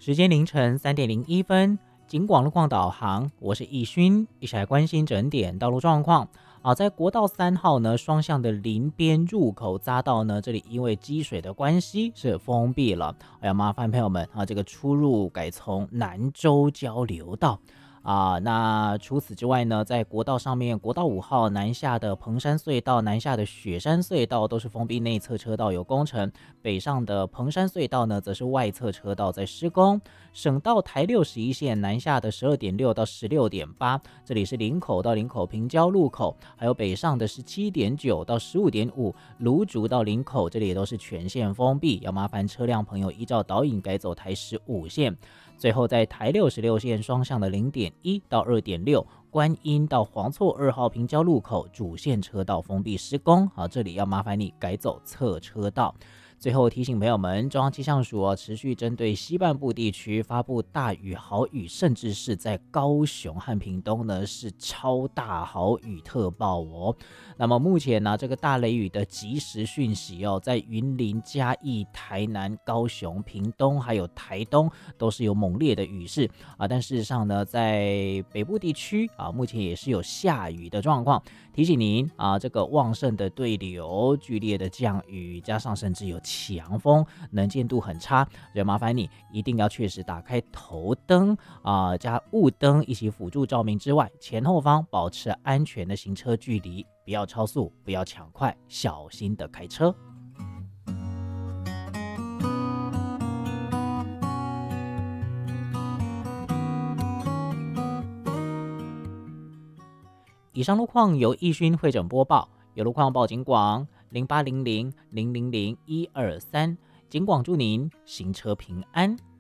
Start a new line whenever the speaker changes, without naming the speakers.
时间凌晨3:01，警广路况导航，我是易勋，一起来关心整点道路状况。在国道3号呢，双向的林边入口匝道呢，这里因为积水的关系是封闭了，要麻烦朋友们这个出入改从南州交流道。那除此之外呢，在国道上面，国道5号南下的彭山隧道、南下的雪山隧道都是封闭内侧车道有工程，北上的彭山隧道呢，则是外侧车道在施工。省道台61线南下的12.6到16.8，这里是林口到林口平交路口，还有北上的17.9到15.5，芦竹到林口，这里也都是全线封闭，要麻烦车辆朋友依照导引改走台15线。最后在台66线双向的0.1到2.6，观音到黄厝2号平交路口主线车道封闭施工，这里要麻烦你改走侧车道。最后提醒朋友们，中央气象署持续针对西半部地区发布大雨、豪雨，甚至是在高雄和屏东呢是超大豪雨特报哦。那么目前呢，这个大雷雨的即时讯息在云林、嘉义、台南、高雄、屏东还有台东都是有猛烈的雨势但事实上呢，在北部地区目前也是有下雨的状况。提醒您这个旺盛的对流、剧烈的降雨，加上甚至有强风，能见度很差，所以麻烦你一定要确实打开头灯加雾灯一起辅助照明之外，前后方保持安全的行车距离，不要超速，不要抢快，小心的开车。以上路况由易勋会诊播报，有路况报警广0800000123，警广祝您行车平安。